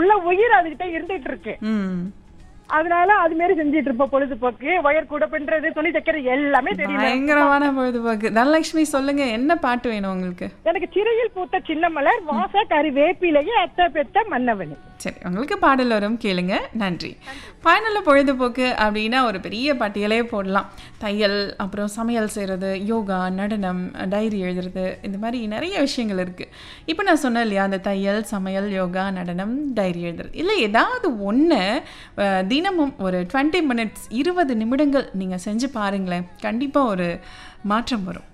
ஃபுல்லா உயிர் அதுகிட்ட இருந்துட்டு இருக்கு. அதனால அது மாதிரி செஞ்சிட்டு இருப்போம். பொழுதுபோக்கு ஒயர் கூட பின்றது, துணி தைக்கிறது எல்லாமே தெரியும். பயங்கரமான பொழுதுபோக்கு. தனலட்சுமி சொல்லுங்க, என்ன பாட்டு வேணும் உங்களுக்கு? எனக்கு சிறையில் பூத்த சின்ன மலர், வாச கறி வேப்பிலையே, அத்த பெத்த மன்னவனி. சரி, உங்களுக்கு பாடல் வரும், கேளுங்க. நன்றி. பயனுள்ள பொழுதுபோக்கு அப்படின்னா ஒரு பெரிய பட்டியலே போடலாம். தையல், அப்புறம் சமையல் செய்கிறது, யோகா, நடனம், டைரி எழுதுறது, இந்த மாதிரி நிறைய விஷயங்கள் இருக்குது. இப்போ நான் சொன்னேன் இல்லையா, அந்த தையல், சமையல், யோகா, நடனம், டைரி எழுதுறது, இல்லை ஏதாவது ஒன்று தினமும் ஒரு 20 மினிட்ஸ் 20 நிமிடங்கள் நீங்கள் செஞ்சு பாருங்களேன். கண்டிப்பாக ஒரு மாற்றம் வரும்.